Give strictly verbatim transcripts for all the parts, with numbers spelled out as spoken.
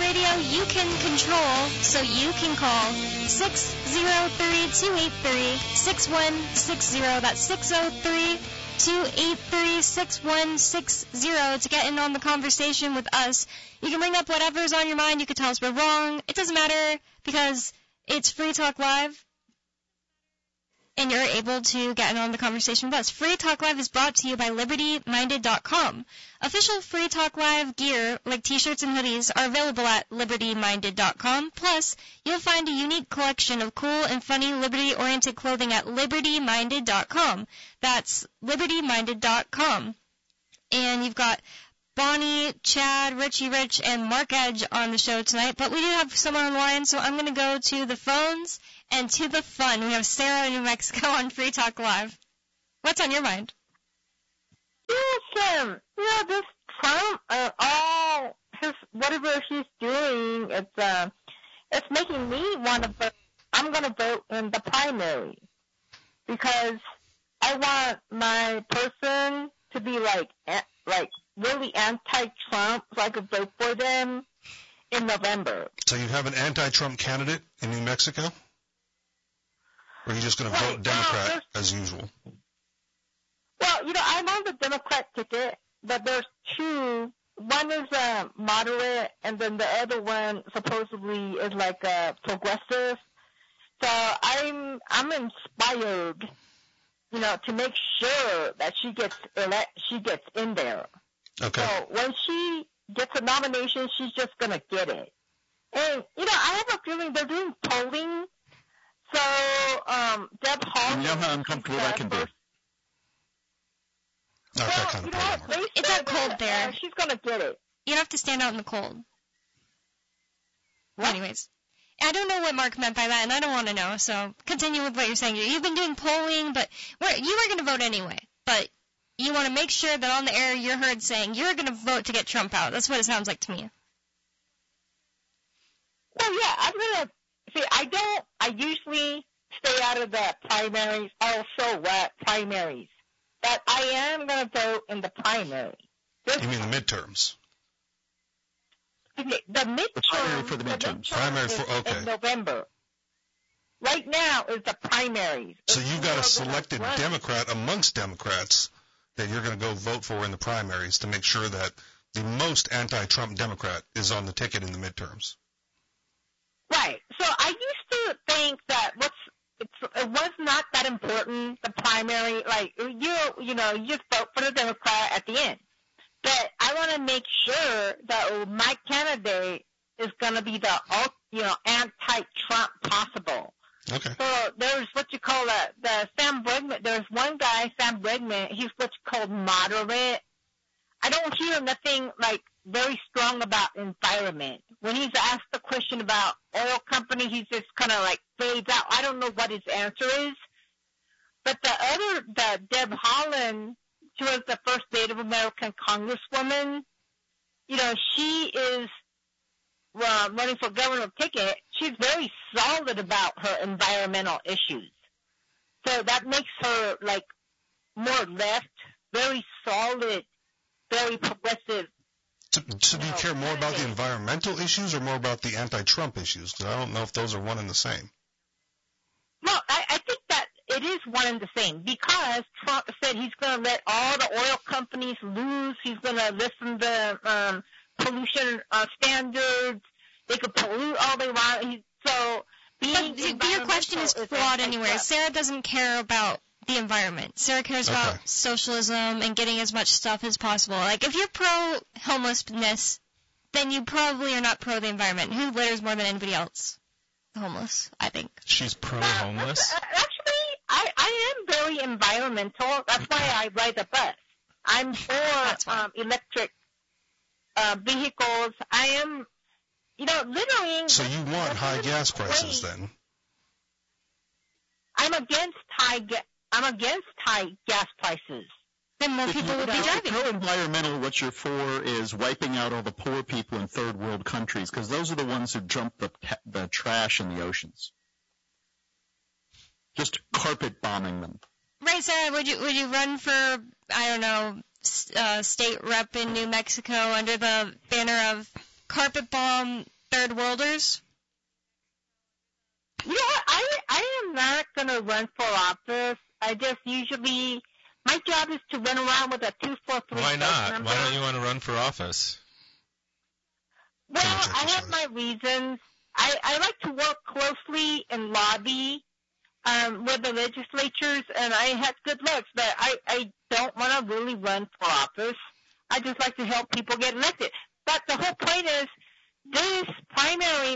radio you can control, so you can call six oh three, two eight three, six one six oh. That's six oh three, two eight three, six one six oh to get in on the conversation with us. You can bring up whatever's on your mind. You can tell us we're wrong. It doesn't matter because it's Free Talk Live. And you're able to get in on the conversation with us. Free Talk Live is brought to you by Liberty Minded dot com. Official Free Talk Live gear, like t-shirts and hoodies, are available at Liberty Minded dot com. Plus, you'll find a unique collection of cool and funny Liberty-oriented clothing at Liberty Minded dot com. That's Liberty Minded dot com. And you've got Bonnie, Chad, Richie Rich, and Mark Edge on the show tonight. But we do have someone on the line, so I'm going to go to the phones and to the fun. We have Sarah in New Mexico on Free Talk Live. What's on your mind? Yes, um, you know, this Trump, uh, all his, whatever he's doing, it's, uh, it's making me want to vote. I'm going to vote in the primary because I want my person to be like, like, really anti-Trump so I could vote for them in November. So you have an anti-Trump candidate in New Mexico? Or are you just going to right, vote Democrat well, as usual? Well, you know, I'm on the Democrat ticket, but there's two. One is uh, moderate, and then the other one supposedly is like a progressive. So I'm I'm inspired, you know, to make sure that she gets elect, she gets in there. Okay. So when she gets a nomination, she's just gonna get it. And you know, I have a feeling they're doing polling. So, um, Deb Hall. You know how uncomfortable that can be. Not Well, that kind you of know what? polling. They It's said not cold that, there. Uh, she's gonna get it. You don't have to stand out in the cold. What? Anyways. I don't know what Mark meant by that, and I don't want to know, so continue with what you're saying. You've been doing polling, but we're, you were going to vote anyway. But you want to make sure that on the air you're heard saying you're going to vote to get Trump out. That's what it sounds like to me. Well, yeah, I'm gonna see. I don't. I usually stay out of the primaries. Also, what primaries? But I am gonna vote in the primary. This You mean the midterms? Okay, the midterm. primary for the midterms. Primary is for- okay. in November. Right now is the primaries. So If you've got a are gonna selected run- Democrat amongst Democrats that you're going to go vote for in the primaries to make sure that the most anti-Trump Democrat is on the ticket in the midterms. Right. So I used to think that what's it's, it was not that important, the primary, like, you you know, you just vote for the Democrat at the end. But I want to make sure that my candidate is going to be the, you know, anti-Trump possible. Okay. So there's what you call a, the Sam Bregman. There's one guy, Sam Bregman, he's what's called moderate. I don't hear nothing, like, very strong about environment. When he's asked the question about oil company, he's just kind of, like, fades out. I don't know what his answer is. But the other, the Deb Haaland, she was the first Native American congresswoman. You know, she is uh, running for governor ticket. She's very solid about her environmental issues. So that makes her, like, more left, very solid, very progressive. So, so do you care more about the environmental issues or more about the anti-Trump issues? Because I don't know if those are one and the same. No, I, I think that it is one and the same because Trump said he's going to let all the oil companies loose. He's going to listen to um, pollution uh, standards. They could pollute all they want. He, so being But, but your question is flawed anyway. Sarah doesn't care about the environment. Sarah cares Okay. about socialism and getting as much stuff as possible. Like, if you're pro-homelessness, then you probably are not pro the environment. Who litters more than anybody else? The homeless, I think. She's pro-homeless? Uh, actually, I, I am very environmental. That's why I ride the bus. I'm for um, electric uh, vehicles. I am, you know, littering. So you want that's high really gas prices great. then? I'm against high. Ga- I'm against high gas prices. Then more If people you- would be now, driving. Pro-environmental, what you're for is wiping out all the poor people in third world countries, because those are the ones who dump the, the trash in the oceans. Just carpet bombing them. Right, Sarah, would you would you run for, I don't know, s- uh, state rep in New Mexico under the banner of carpet bomb third worlders? You know what? I, I am not going to run for office. I just usually, my job is to run around with a two four three. Why not? Number. Why don't you want to run for office? Well, I have my reasons. I, I like to work closely and lobby um, with the legislatures, and I had good looks, but I, I don't want to really run for office. I just like to help people get elected. But the whole point is, this primary,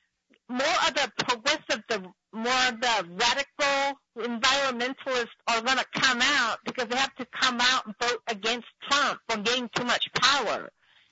more of the progressive, the more of the radical environmentalists are going to come out because they have to come out and vote against Trump for getting too much power.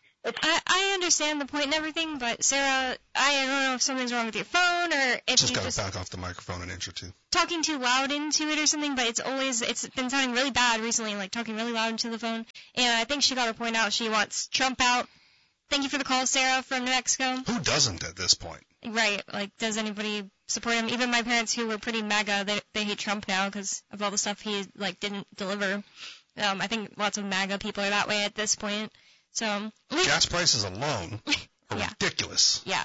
I, I understand the point and everything, but Sarah, I don't know if something's wrong with your phone or if just you gotta just back off the microphone an inch or two. Talking too loud into it or something, but it's always, it's been sounding really bad recently, like talking really loud into the phone. And I think she got her point out. She wants Trump out. Thank you for the call, Sarah from New Mexico. Who doesn't at this point? Right. Like, does anybody support him? Even my parents who were pretty MAGA, they, they hate Trump now because of all the stuff he, like, didn't deliver. Um, I think lots of MAGA people are that way at this point. So gas prices alone are yeah. ridiculous. Yeah.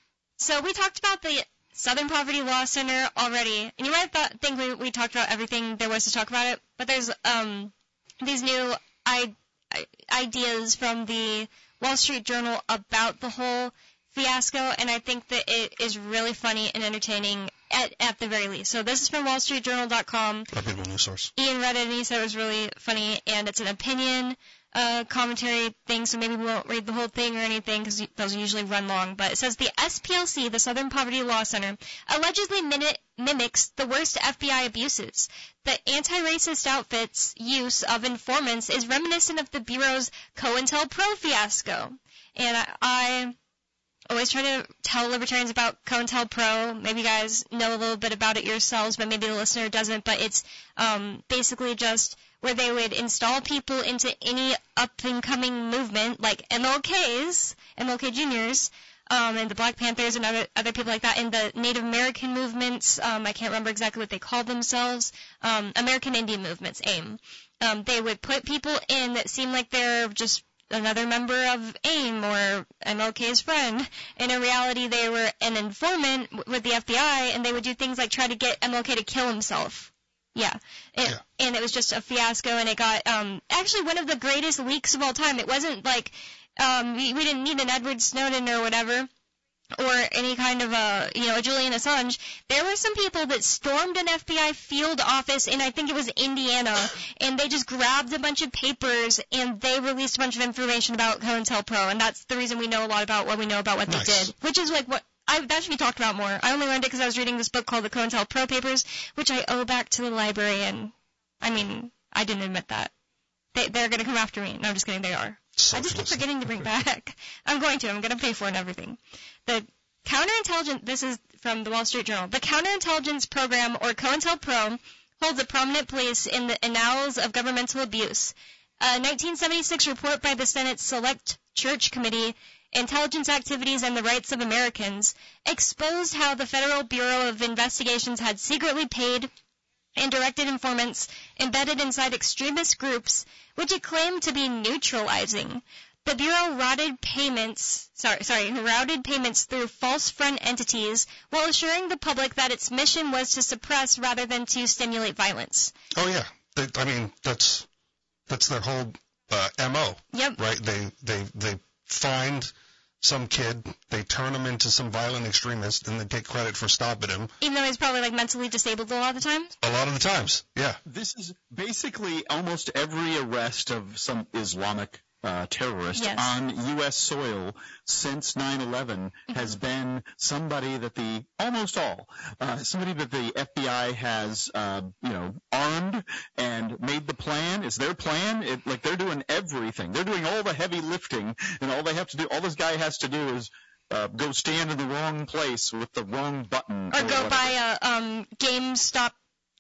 So we talked about the Southern Poverty Law Center already, and you might th- think we, we talked about everything there was to talk about it, but there's um these new I- I- ideas from the Wall Street Journal about the whole fiasco, and I think that it is really funny and entertaining at, at the very least. So this is from wall street journal dot com. Reputable news source. Ian read it and he said it was really funny, and it's an opinion uh, commentary thing, so maybe we won't read the whole thing or anything because those usually run long. But it says the S P L C, the Southern Poverty Law Center, allegedly min- mimics the worst F B I abuses. The anti-racist outfit's use of informants is reminiscent of the Bureau's COINTELPRO fiasco. And I, I always try to tell libertarians about COINTELPRO. Maybe you guys know a little bit about it yourselves, but maybe the listener doesn't. But it's um, basically just where they would install people into any up-and-coming movement, like M L Ks, M L K Juniors, um, and the Black Panthers and other, other people like that, and the Native American movements. Um, I can't remember exactly what they called themselves. Um, American Indian movements, AIM. Um, they would put people in that seemed like they're just another member of AIM or M L K's friend. And in reality, they were an informant w- with the F B I, and they would do things like try to get M L K to kill himself. Yeah. It, yeah. And it was just a fiasco, and it got um, actually one of the greatest leaks of all time. It wasn't like um, we, we didn't need an Edward Snowden or whatever, or any kind of a, you know, a Julian Assange. There were some people that stormed an F B I field office in, I think it was Indiana, and they just grabbed a bunch of papers, and they released a bunch of information about COINTELPRO, and that's the reason we know a lot about what we know about what nice. they did, which is like what, I, that should be talked about more. I only learned it because I was reading this book called the COINTELPRO Papers, which I owe back to the library, and, I mean, I didn't admit that. They, they're going to come after me. No, I'm just kidding, they are. Socialist. I just keep forgetting to bring back. I'm going to. I'm going to pay for it and everything. The counterintelligence, this is from the Wall Street Journal, the counterintelligence program, or COINTELPRO, holds a prominent place in the annals of governmental abuse. A nineteen seventy-six report by the Senate's Select Church Committee, Intelligence Activities and the Rights of Americans, exposed how the Federal Bureau of Investigations had secretly paid and directed informants embedded inside extremist groups, which it claimed to be neutralizing. The Bureau routed payments, sorry, sorry, routed payments through false front entities while assuring the public that its mission was to suppress rather than to stimulate violence. Oh yeah, they, I mean that's that's their whole uh, M O. Yep. Right? They they they find some kid, they turn him into some violent extremist, and they take credit for stopping him. Even though he's probably like mentally disabled a lot of the time? A lot of the times, yeah. This is basically almost every arrest of some Islamic uh, terrorist yes. on U S soil since nine eleven mm-hmm. has been somebody that the, almost all, uh, somebody that the F B I has, uh, you know, armed and made the plan. It's their plan. It, like they're doing everything. They're doing all the heavy lifting, and all they have to do, all this guy has to do is uh, go stand in the wrong place with the wrong button. Or, or go whatever. buy a um, GameStop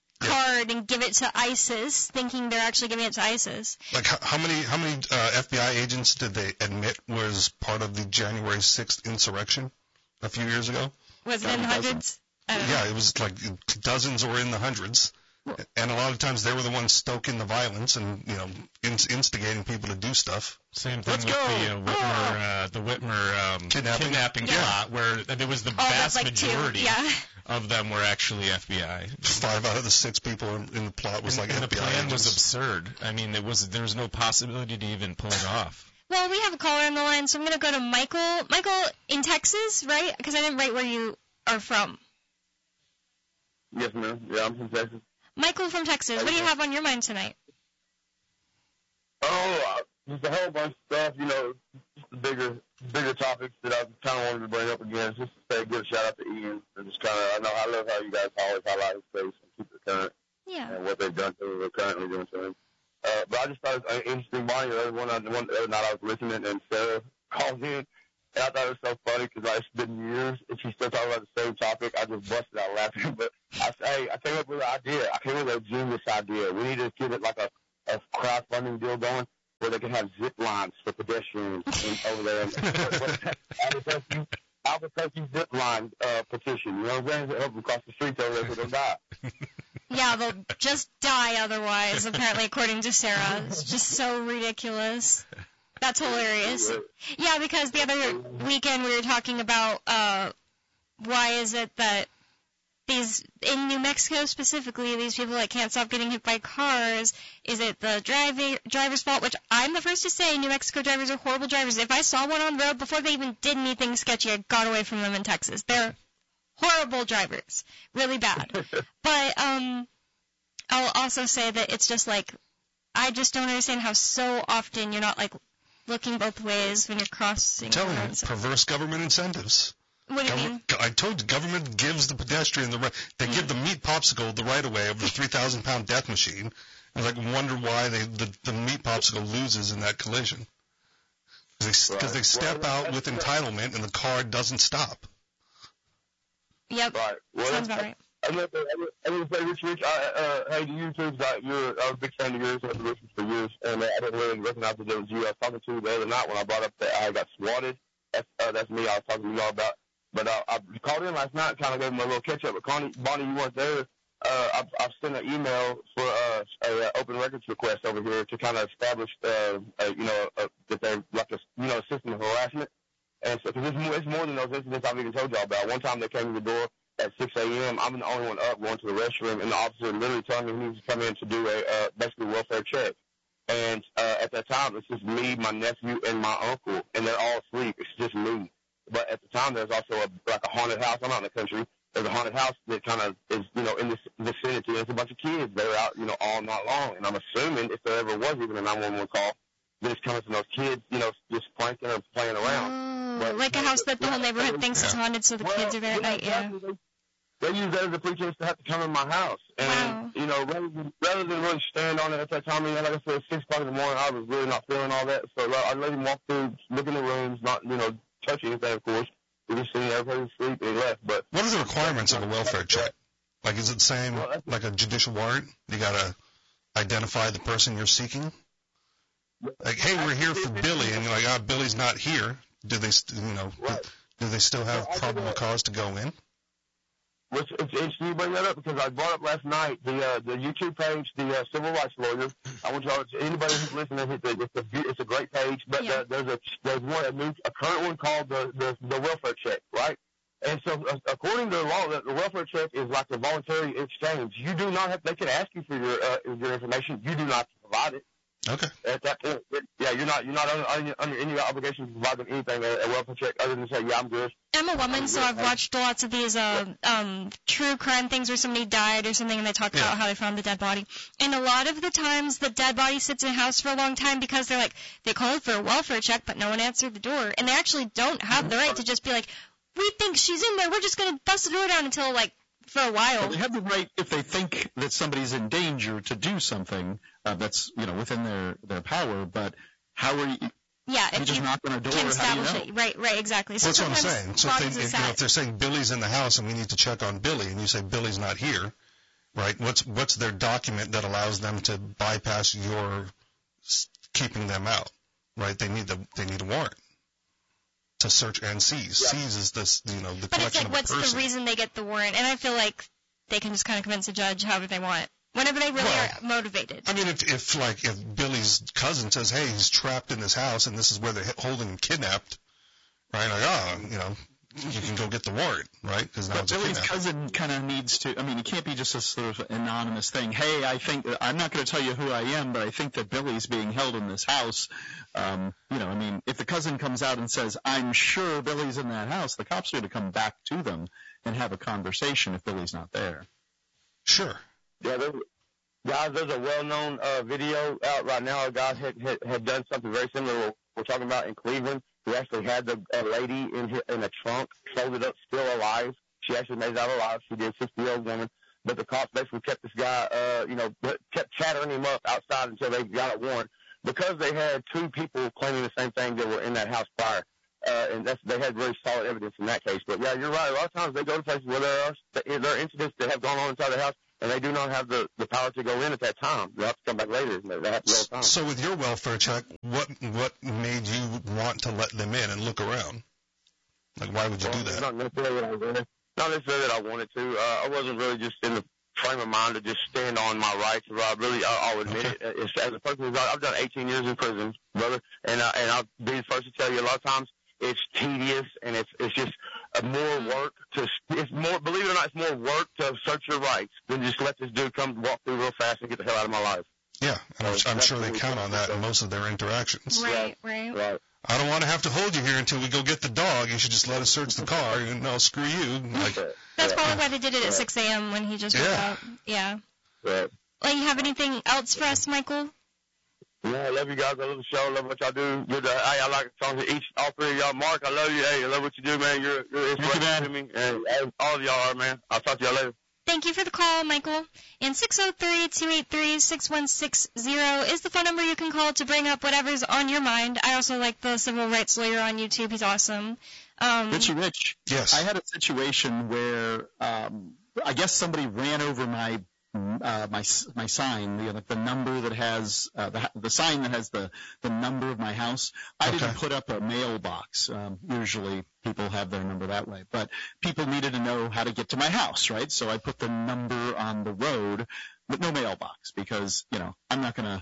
card and give it to ISIS, thinking they're actually giving it to ISIS. Like how, how many how many uh, F B I agents did they admit was part of the January sixth insurrection a few years ago? Was it in the hundreds? I don't know. Yeah, it was like dozens or in the hundreds. And a lot of times they were the ones stoking the violence and, you know, in- instigating people to do stuff. Same thing Let's with go. the uh, Whitmer, uh, the Whitmer um, Kidnapping. kidnapping Yeah. plot, where there was the Oh, that's vast like two. majority Yeah. of them were actually F B I. Five out of the six people in, in the plot was and, like and F B I the plan agents. was absurd. I mean, it was there was no possibility to even pull it off. Well, we have a caller on the line, so I'm going to go to Michael. Michael, in Texas, right? Because I didn't write where you are from. Yes, ma'am. Yeah, I'm from Texas. Michael from Texas, what do you have on your mind tonight? Oh, uh, just a whole bunch of stuff, you know, just the bigger, bigger topics that I kind of wanted to bring up again. Just to say, give a shout out to Ian. And just kind of, I know, I love how you guys always highlight his face and keep it current Yeah. and what they've done to him, or currently doing to him. Uh, but I just thought it was interesting. Bonnie, the other one, the one the other night I was listening, and Sarah called in. And I thought it was so funny because it's been years and she's still talking about the same topic. I just busted out laughing. But I say, I came up with an idea. I came up with a genius idea. We need to give it like a, a crowdfunding deal going where they can have zip lines for pedestrians in, over there. And, Albuquerque, Albuquerque zip line uh, petition. You know what I'm saying? Help them across the streets over there so they'll die. Yeah, they'll just die otherwise, apparently, according to Sarah. It's just so ridiculous. That's hilarious. Yeah, because the other weekend we were talking about uh, why is it that these, in New Mexico specifically, these people that can't stop getting hit by cars, is it the driving, driver's fault? Which I'm the first to say New Mexico drivers are horrible drivers. If I saw one on the road before they even did anything sketchy, I got away from them in Texas. They're horrible drivers. Really bad. But um, I'll also say that it's just like, I just don't understand how so often you're not like looking both ways when you're crossing. I'm telling you, roads. perverse government incentives. What do you mean? Government, I told you, government gives the pedestrian the right. They give the meat popsicle the right of way of the three thousand pound death machine. And like wonder why they the, the meat popsicle loses in that collision. Because they, 'cause they step Well, out with entitlement and the car doesn't stop. Yep. Right. Well, Sounds about right. I mean, I mean, say, Rich, Rich, I, uh, hey, to you too, I, you're, I was a big fan of yours. I've been listening for years, and uh, I didn't really recognize that it was you. I was talking to you the other night when I brought up that I got swatted. That's, uh, that's me. I was talking to you all about. But uh, I called in last night and kind of gave him a little catch-up. But Connie, Bonnie, you weren't there. Uh, I've, I've sent an email for uh, a uh, open records request over here to kind of establish, uh, a, you know, a, that they're like a, you know, a system of harassment. And so, because it's more, it's more than those incidents I've even told y'all about. One time they came to the door at six a.m. I'm the only one up going to the restroom, and the officer literally telling me he needs to come in to do a uh, basically welfare check. And uh, at that time, it's just me, my nephew, and my uncle, and they're all asleep. It's just me. But at the time, there's also a, like a haunted house. I'm out in the country. There's a haunted house that kind of is, you know, in this vicinity. There's a bunch of kids. They're out, you know, all night long. And I'm assuming if there ever was even a nine one one call, that it's coming from those kids, you know, just pranking or playing around. Oh, But- like a house that the whole neighborhood thinks is haunted, so the Well, kids are there at yeah, night. Yeah. exactly. They use that as a pretense to have to come in my house. And, Wow. you know, rather than, rather than really stand on it at that time, I mean, like I said, six o'clock in the morning, I was really not feeling all that. So I let him walk through, look in the rooms, not, you know, touch anything, of course. We just seen everybody asleep and he left. But What are the requirements of a welfare check? Like, is it the same Well, that's- like a judicial warrant? You gotta identify the person you're seeking. Like, hey, we're here for Billy, and you're like, ah, Billy's not here. Do they, st- you know, Right. do they still have Well, I did probable that. cause to go in? Which it's interesting you bring that up because I brought up last night the uh, the YouTube page, the uh, Civil Rights Lawyer. I want y'all, to, anybody who's listening, it's a, it's a, it's a great page. But Yeah. uh, there's a there's one a, new, a current one called the, the the welfare check, right? And so uh, according to the law, the, the welfare check is like a voluntary exchange. You do not have. They can ask you for your uh, your information. You do not have to provide it. Okay. At that point, yeah, you're not you're not under, under any obligation to provide them anything a, a welfare check other than say, yeah, I'm good. I'm a woman, so I've watched lots of these uh, um, true crime things where somebody died or something, and they talk Yeah. about how they found the dead body. And a lot of the times, the dead body sits in a house for a long time because they're like, they called for a welfare check, but no one answered the door, and they actually don't have the right to just be like, we think she's in there, we're just gonna bust the door down until like for a while. Well, they have the right, if they think that somebody's in danger, to do something uh, that's, you know, within their, their power. But how are you? Yeah, You if just you knock on a door. can How do establish you know? it, right, right, exactly. So Well, that's what I'm sometimes saying. So laws if, is they, if, you know, set. if they're saying Billy's in the house and we need to check on Billy, and you say Billy's not here, right? What's what's their document that allows them to bypass your s- keeping them out, right? They need the they need a warrant to search and seize. Seize is this, you know, the But it's collection like, of what's a person. the reason they get the warrant? And I feel like they can just kind of convince a judge however they want. Whenever they really Well, are motivated. I mean, if, if like, if Billy's cousin says, hey, he's trapped in this house and this is where they're holding him kidnapped, right? Like, oh, you know, you can go get the warrant, right? Because now But it's a Billy's kidnap. cousin kind of needs to, I mean, it can't be just a sort of anonymous thing. Hey, I think, I'm not going to tell you who I am, but I think that Billy's being held in this house. Um, you know, I mean, if the cousin comes out and says, I'm sure Billy's in that house, the cops are going to come back to them and have a conversation if Billy's not there. Sure. Yeah, there's, guys, there's a well-known uh, video out right now. A guy had, had, had done something very similar to what we're talking about in Cleveland. He actually had the a lady in his, in a trunk, folded up, still alive. She actually made it out alive. She did, sixty-year-old woman. But the cops basically kept this guy, uh, you know, kept chattering him up outside until they got a warrant because they had two people claiming the same thing that were in that house prior. Uh, and that's, they had really solid evidence in that case. But yeah, you're right. A lot of times they go to places where there are, there are incidents that have gone on inside the house, and they do not have the, the power to go in at that time. They have to come back later. They have to go all the time. So with your welfare check, what what made you want to let them in and look around? Like, why would you well, do that? Not necessarily that I wanted. Not necessarily that I wanted to. Uh, I wasn't really just in the frame of mind to just stand on my rights. I really, I, I'll admit Okay. it. It's, as a person, who's- I've done eighteen years in prison, brother, and I, and I'll be the first to tell you a lot of times it's tedious and it's it's just uh, more work to it's more believe it or not it's more work to search your rights than just let this dude come walk through real fast and get the hell out of my life. Yeah, and I'm, So I'm that's sure they what we count do. on that in most of their interactions. Right, right. Right. I don't want to have to hold you here until we go get the dog. You should just let us search the car. And no, screw you. Like, That's yeah. probably why they did it at six a.m. when he just woke Yeah. up. Yeah. Right. Well, you have anything else for us, Michael? Yeah, I love you guys. I love the show. I love what y'all do. Good. Uh, hey, I like the songs of each, all three of y'all. Mark, I love you. Hey, I love what you do, man. You're, you're an inspiration to me. And, and all of y'all are, man. I'll talk to y'all later. Thank you for the call, Michael. And six oh three, two eight three, six one six zero is the phone number you can call to bring up whatever's on your mind. I also like the civil rights lawyer on YouTube. He's awesome. Um, Richie Rich, yes. I had a situation where um, I guess somebody ran over my uh, my my sign, the the number that has uh, the the sign that has the the number of my house. I Okay. didn't put up a mailbox. Um, usually people have their number that way, but people needed to know how to get to my house, right? So I put the number on the road, but no mailbox because you know I'm not gonna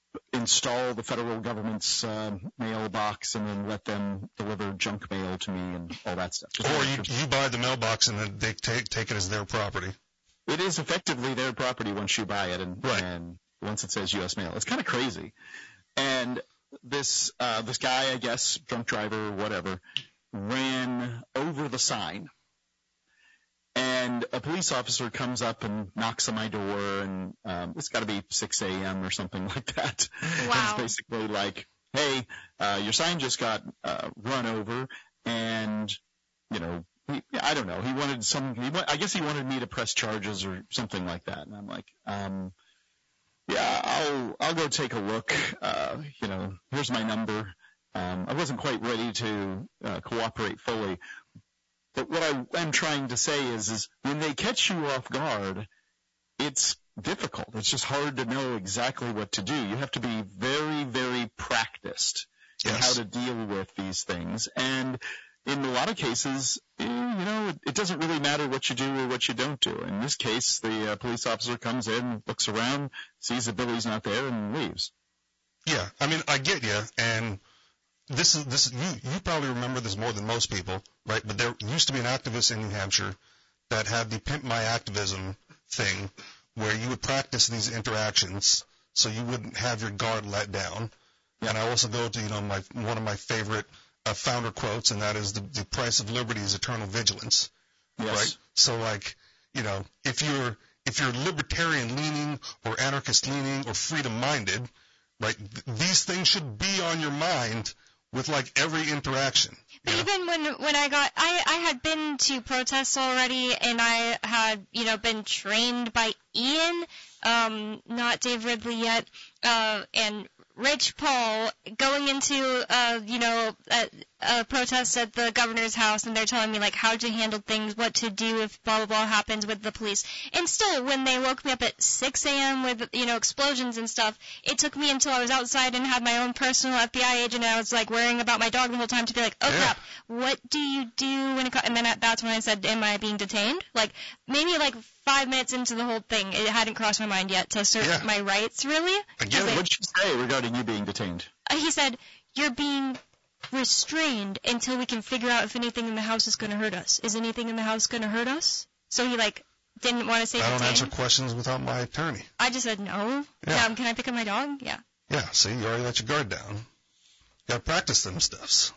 install the federal government's uh, mailbox and then let them deliver junk mail to me and all that stuff. Just Or wanted to- you, you buy the mailbox and then they take take it as their property. It is effectively their property once you buy it, and, Right. and once it says U S mail, it's kind of crazy. And this uh, this guy, I guess, drunk driver, whatever, ran over the sign. And a police officer comes up and knocks on my door, and um, it's got to be six a.m. or something like that. Wow. And it's basically like, hey, uh, your sign just got uh, run over, and, you know, he, I don't know. He wanted some. He wa- I guess he wanted me to press charges or something like that. And I'm like, um, yeah, I'll I'll go take a look. Uh, you know, here's my number. Um, I wasn't quite ready to uh, cooperate fully. But what I am trying to say is, is when they catch you off guard, it's difficult. It's just hard to know exactly what to do. You have to be very, very practiced in Yes. how to deal with these things. And in a lot of cases, eh, you know, it, it doesn't really matter what you do or what you don't do. In this case, the uh, police officer comes in, looks around, sees that Billy's not there, and leaves. Yeah, I mean, I get you, and this is this. You you probably remember this more than most people, right? But there used to be an activist in New Hampshire that had the Pimp My Activism thing, where you would practice these interactions so you wouldn't have your guard let down. And I also go to you know my one of my favorite uh, founder quotes, and that is the the price of liberty is eternal vigilance. Yes. Right? So like, you know, if you're if you're libertarian leaning or anarchist leaning or freedom minded, right, th- these things should be on your mind with like every interaction. But you know? even when when I got, I I had been to protests already, and I had you know been trained by Ian, um, not Dave Ridley yet, uh, and Rich Paul going into uh, you know uh, a protest at the governor's house, and they're telling me, like, how to handle things, what to do if blah, blah, blah happens with the police. And still, when they woke me up at six a.m. with, you know, explosions and stuff, it took me until I was outside and had my own personal F B I agent, and I was, like, worrying about my dog the whole time to be like, oh, Yeah. crap, what do you do when it comes? And then that's when I said, am I being detained? Like, maybe, like, five minutes into the whole thing, it hadn't crossed my mind yet to assert Yeah. my rights, really. Again, Like, What did you say regarding you being detained? uh, he said, you're being restrained until we can figure out if anything in the house is going to hurt us. Is anything in the house going to hurt us? So he, like, didn't want to say I don't detained. answer questions without my attorney. I just said no. Yeah. Um, can I pick up my dog? Yeah. Yeah, see, you already let your guard down. You gotta practice them stuffs.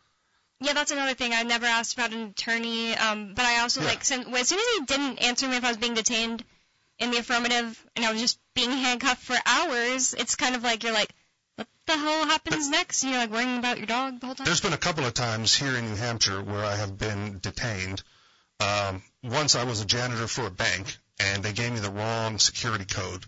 Yeah, that's another thing. I never asked about an attorney, um, but I also, Yeah. like, since, as soon as he didn't answer me if I was being detained in the affirmative, and I was just being handcuffed for hours, it's kind of like, you're like, what the hell happens next? You know, like, worrying about your dog the whole time? There's been a couple of times here in New Hampshire where I have been detained. Um, once I was a janitor for a bank, and they gave me the wrong security code.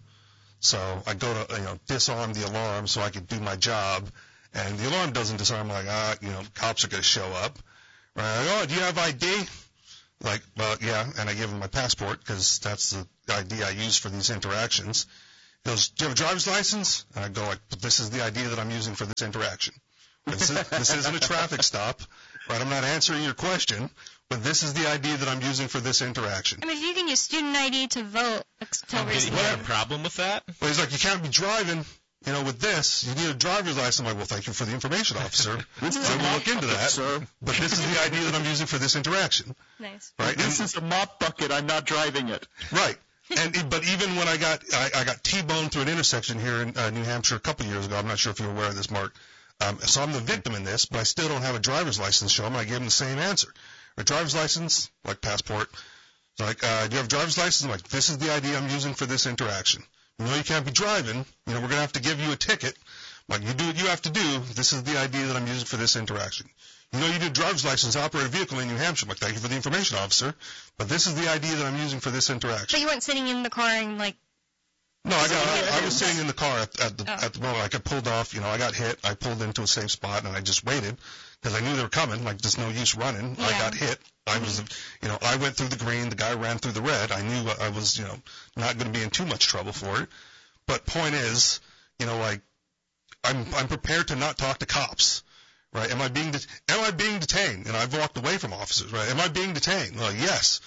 So I go to, you know, disarm the alarm so I could do my job, and the alarm doesn't disarm. I'm like, ah, you know, cops are going to show up. Right? Oh, do you have I D? Like, well, yeah, and I give him my passport because that's the I D I use for these interactions. He goes, do you have a driver's license? And I go like, but this is the I D that I'm using for this interaction. This, is, this isn't a traffic stop, right? I'm not answering your question, but this is the I D that I'm using for this interaction. I mean, if you can use student I D to vote, until Did he recently. have a problem with that? Well, he's like, you can't be driving, you know, with this. You need a driver's license. I'm like, well, thank you for the information, officer. I will look into that. Sir. But this is the I D that I'm using for this interaction, Nice. right? This And- is a mop bucket. I'm not driving it. Right. And but even when I got I, I got T-boned through an intersection here in uh, New Hampshire a couple years ago, I'm not sure if you're aware of this, Mark. Um, so I'm the victim in this, but I still don't have a driver's license. Show him. I gave him the same answer. A driver's license, like passport. It's like, uh, do you have a driver's license? I'm like, this is the I D I'm using for this interaction. You know, you can't be driving. You know, we're gonna have to give you a ticket. I'm like, you do what you have to do. This is the I D that I'm using for this interaction. You know, you need a driver's license to operate a vehicle in New Hampshire. I'm like, thank you for the information, officer. But this is the I D that I'm using for this interaction. But you weren't sitting in the car and, like, No, I got. Yeah, I, I was sitting in the car at, at the Oh. at the moment. Like I pulled off. You know, I got hit. I pulled into a safe spot and I just waited because I knew they were coming. Like there's no use running. I Yeah. got hit. I was, you know, I went through the green. The guy ran through the red. I knew I was, you know, not going to be in too much trouble for it. But point is, you know, like I'm I'm prepared to not talk to cops. Right? Am I being det- am I being detained? And I've walked away from officers. Right? Am I being detained? Like yes.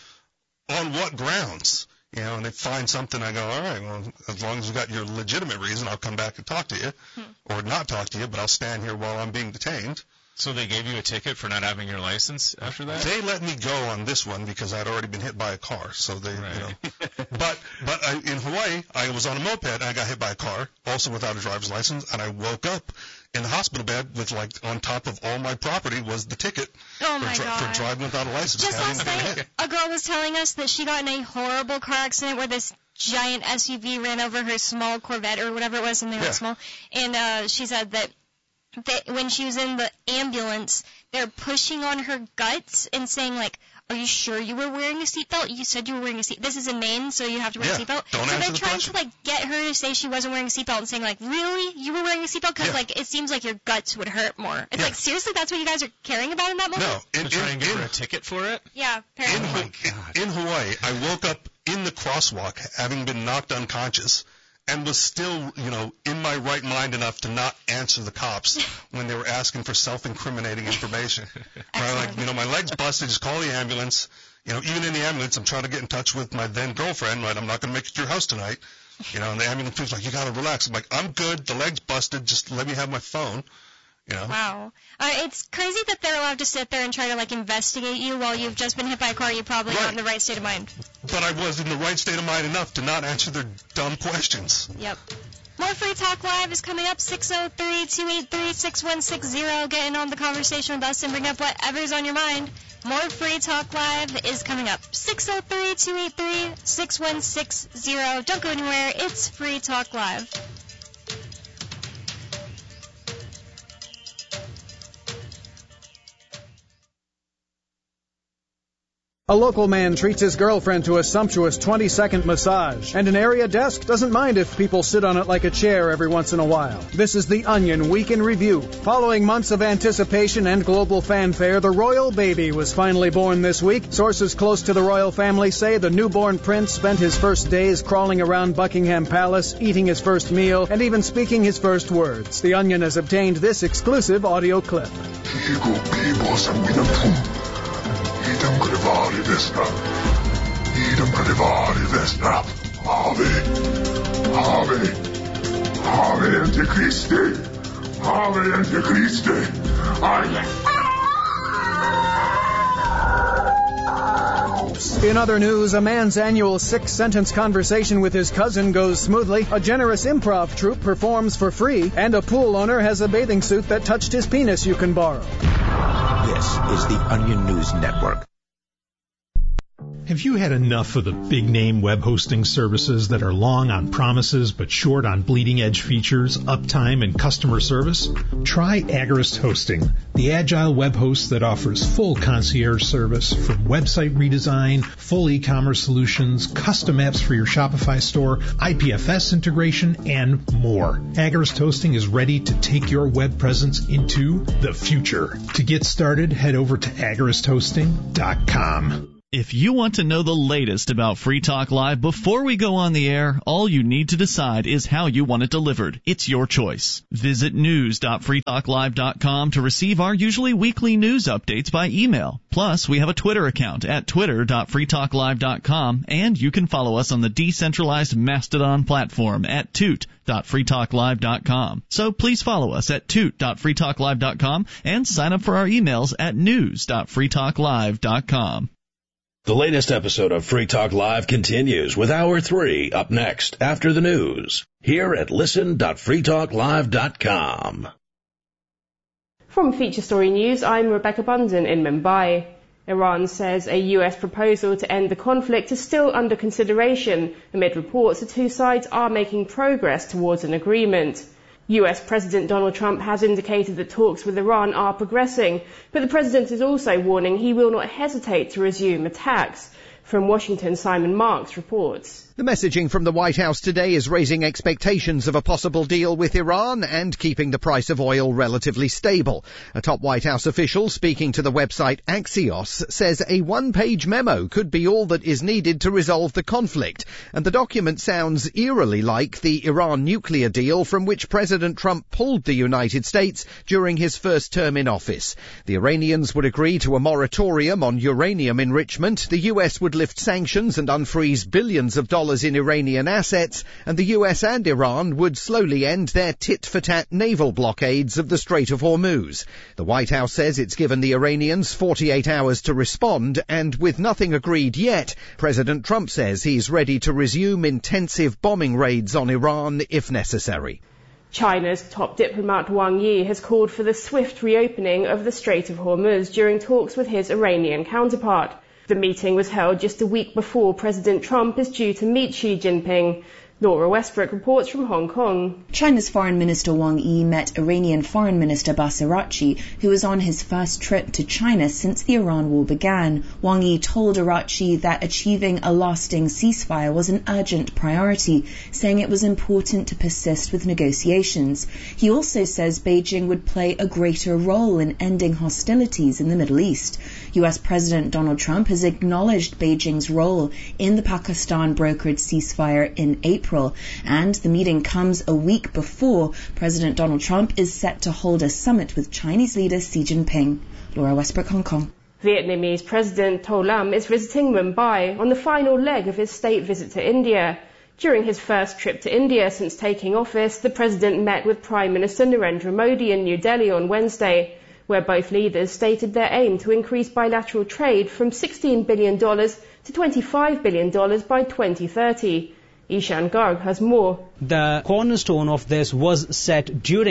On what grounds? You know, and they find something, I go, all right, well, as long as you got your legitimate reason, I'll come back and talk to you, Hmm. or not talk to you, but I'll stand here while I'm being detained. So they gave you a ticket for not having your license after that? They let me go on this one because I'd already been hit by a car, so they, Right. you know. But but I, in Hawaii, I was on a moped and I got hit by a car, also without a driver's license, and I woke up in the hospital bed with like on top of all my property was the ticket oh for, my dri- God. for driving without a license. Just having last been night, hit. a girl was telling us that she got in a horrible car accident where this giant S U V ran over her small Corvette or whatever it was, and they were Yeah. small. And uh, she said that, that when she was in the ambulance, they're pushing on her guts and saying, like, are you sure you were wearing a seatbelt? You said you were wearing a seat. This is in Maine, so you have to wear Yeah, a seatbelt. don't so answer they're the trying question. to, like, get her to say she wasn't wearing a seatbelt and saying, like, really? You were wearing a seatbelt? Because, Yeah. like, it seems like your guts would hurt more. It's Yeah. like, seriously, that's what you guys are caring about in that moment? No, in, To try in, and give in, her a ticket for it? Yeah, in, apparently. Hu- in Hawaii, I woke up in the crosswalk having been knocked unconscious and was still, you know, in my right mind enough to not answer the cops when they were asking for self-incriminating information. Right, like, you know, my leg's busted, just call the ambulance. You know, even in the ambulance, I'm trying to get in touch with my then girlfriend, right? I'm not going to make it to your house tonight. You know, and the ambulance was like, you got to relax. I'm like, I'm good. The leg's busted. Just let me have my phone. You know? Wow. Uh, it's crazy that they're allowed to sit there and try to, like, investigate you while you've just been hit by a car. You're probably not Right. in the right state of mind. But I was in the right state of mind enough to not answer their dumb questions. Yep. More Free Talk Live is coming up, six oh three, two eight three, six one six zero. Get in on the conversation with us and bring up whatever's on your mind. More Free Talk Live is coming up, six oh three, two eight three, six one six zero. Don't go anywhere. It's Free Talk Live. A local man treats his girlfriend to a sumptuous twenty-second massage, and an area desk doesn't mind if people sit on it like a chair every once in a while. This is The Onion Week in Review. Following months of anticipation and global fanfare, the royal baby was finally born this week. Sources close to the royal family say the newborn prince spent his first days crawling around Buckingham Palace, eating his first meal, and even speaking his first words. The Onion has obtained this exclusive audio clip. Idem Grevari Vesna. Idem Grevari Vesna. Ave. Ave. Ave Antichristi. Ave Antichristi. Ave. In other news, a man's annual six-sentence conversation with his cousin goes smoothly, a generous improv troupe performs for free, and a pool owner has a bathing suit that touched his penis you can borrow. This is the Onion News Network. Have you had enough of the big-name web hosting services that are long on promises but short on bleeding-edge features, uptime, and customer service? Try Agorist Hosting, the agile web host that offers full concierge service from website redesign, full e-commerce solutions, custom apps for your Shopify store, I P F S integration, and more. Agorist Hosting is ready to take your web presence into the future. To get started, head over to agorist hosting dot com. If you want to know the latest about Free Talk Live before we go on the air, all you need to decide is how you want it delivered. It's your choice. Visit news dot free talk live dot com to receive our usually weekly news updates by email. Plus, we have a Twitter account at twitter dot free talk live dot com, and you can follow us on the decentralized Mastodon platform at toot dot free talk live dot com. So please follow us at toot dot free talk live dot com and sign up for our emails at news dot free talk live dot com. The latest episode of Free Talk Live continues with Hour three up next after the news here at listen dot free talk live dot com. From Feature Story News, I'm Rebecca Bunden in Mumbai. Iran says a U S proposal to end the conflict is still under consideration amid reports the two sides are making progress towards an agreement. U S President Donald Trump has indicated that talks with Iran are progressing, but the president is also warning he will not hesitate to resume attacks. From Washington, Simon Marks reports. The messaging from the White House today is raising expectations of a possible deal with Iran and keeping the price of oil relatively stable. A top White House official speaking to the website Axios says a one-page memo could be all that is needed to resolve the conflict. And the document sounds eerily like the Iran nuclear deal from which President Trump pulled the United States during his first term in office. The Iranians would agree to a moratorium on uranium enrichment. The U S would lift sanctions and unfreeze billions of dollars in Iranian assets, and the U S and Iran would slowly end their tit-for-tat naval blockades of the Strait of Hormuz. The White House says it's given the Iranians forty-eight hours to respond, and with nothing agreed yet, President Trump says he's ready to resume intensive bombing raids on Iran if necessary. China's top diplomat Wang Yi has called for the swift reopening of the Strait of Hormuz during talks with his Iranian counterpart. The meeting was held just a week before President Trump is due to meet Xi Jinping. Laura Westbrook reports from Hong Kong. China's Foreign Minister Wang Yi met Iranian Foreign Minister Abbas Araghchi, who was on his first trip to China since the Iran war began. Wang Yi told Araghchi that achieving a lasting ceasefire was an urgent priority, saying it was important to persist with negotiations. He also says Beijing would play a greater role in ending hostilities in the Middle East. U S President Donald Trump has acknowledged Beijing's role in the Pakistan-brokered ceasefire in April. And the meeting comes a week before President Donald Trump is set to hold a summit with Chinese leader Xi Jinping. Laura Westbrook, Hong Kong. Vietnamese President To Lam is visiting Mumbai on the final leg of his state visit to India. During his first trip to India since taking office, the president met with Prime Minister Narendra Modi in New Delhi on Wednesday, where both leaders stated their aim to increase bilateral trade from sixteen billion dollars to twenty-five billion dollars by twenty thirty. Ishan Garg has more. The cornerstone of this was set during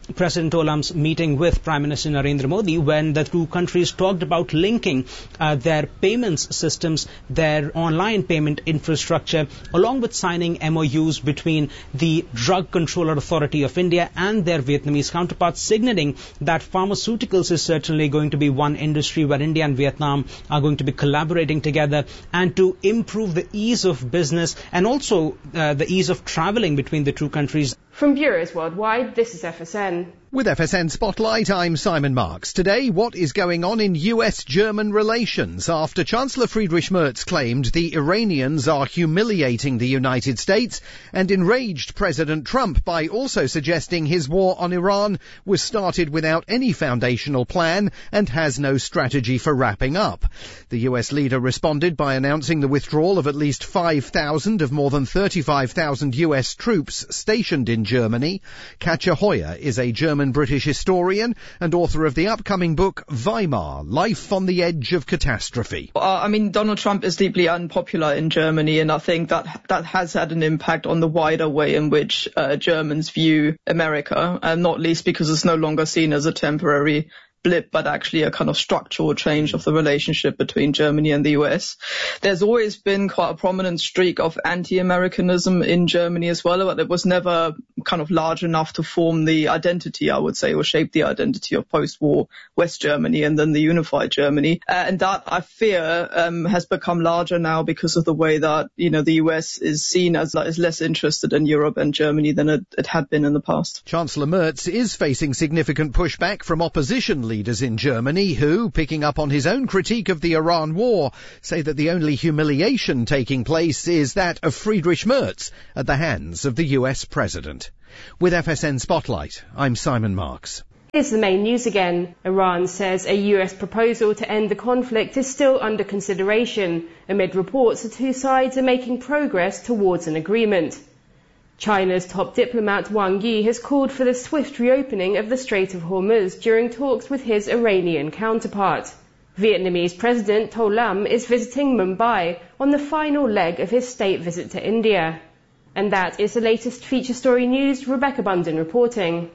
President Olam's meeting with Prime Minister Narendra Modi, when the two countries talked about linking uh, their payments systems, their online payment infrastructure, along with signing M O Us between the Drug Controller Authority of India and their Vietnamese counterparts, signaling that pharmaceuticals is certainly going to be one industry where India and Vietnam are going to be collaborating together, and to improve the ease of business and also uh, the ease of traveling between the two countries. From bureaus worldwide, this is F S N. With F S N Spotlight, I'm Simon Marks. Today, what is going on in U S German relations after Chancellor Friedrich Merz claimed the Iranians are humiliating the United States, and enraged President Trump by also suggesting his war on Iran was started without any foundational plan and has no strategy for wrapping up. The U S leader responded by announcing the withdrawal of at least five thousand of more than thirty-five thousand U S troops stationed in Germany. Katja Hoyer is a German British historian and author of the upcoming book Weimar, Life on the Edge of Catastrophe. Uh, I mean, Donald Trump is deeply unpopular in Germany, and I think that that has had an impact on the wider way in which uh, Germans view America, and not least because it's no longer seen as a temporary blip, but actually a kind of structural change of the relationship between Germany and the U S. There's always been quite a prominent streak of anti-Americanism in Germany as well, but it was never kind of large enough to form the identity, I would say, or shape the identity of post-war West Germany and then the unified Germany. Uh, and that, I fear, um, has become larger now because of the way that, you know, the U S is seen as, as less interested in Europe and Germany than it, it had been in the past. Chancellor Merz is facing significant pushback from opposition leaders in Germany who, picking up on his own critique of the Iran war, say that the only humiliation taking place is that of Friedrich Merz at the hands of the U S President. With F S N Spotlight, I'm Simon Marks. Here's the main news again. Iran says a U S proposal to end the conflict is still under consideration, amid reports the two sides are making progress towards an agreement. China's top diplomat Wang Yi has called for the swift reopening of the Strait of Hormuz during talks with his Iranian counterpart. Vietnamese President To Lam is visiting Mumbai on the final leg of his state visit to India. And that is the latest feature story news. Rebecca Bunden reporting.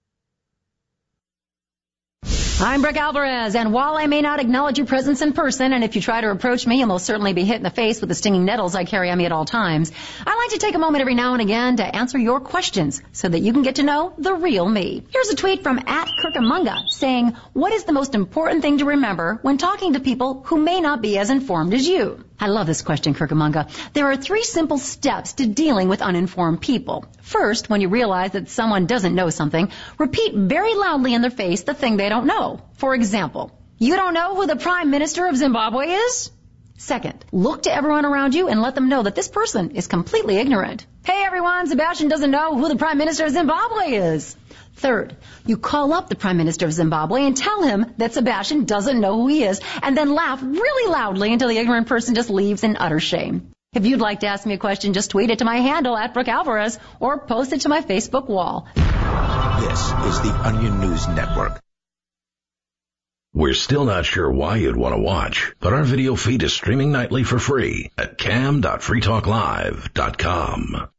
I'm Brooke Alvarez, and while I may not acknowledge your presence in person, and if you try to approach me, you'll most certainly be hit in the face with the stinging nettles I carry on me at all times, I like to take a moment every now and again to answer your questions so that you can get to know the real me. Here's a tweet from at Kirkamunga saying, what is the most important thing to remember when talking to people who may not be as informed as you? I love this question, Kirkamunga. There are three simple steps to dealing with uninformed people. First, when you realize that someone doesn't know something, repeat very loudly in their face the thing they don't know. For example, you don't know who the Prime Minister of Zimbabwe is? Second, look to everyone around you and let them know that this person is completely ignorant. Hey everyone, Sebastian doesn't know who the Prime Minister of Zimbabwe is. Third, you call up the Prime Minister of Zimbabwe and tell him that Sebastian doesn't know who he is, and then laugh really loudly until the ignorant person just leaves in utter shame. If you'd like to ask me a question, just tweet it to my handle at Brooke Alvarez or post it to my Facebook wall. This is the Onion News Network. We're still not sure why you'd want to watch, but our video feed is streaming nightly for free at cam dot free talk live dot com.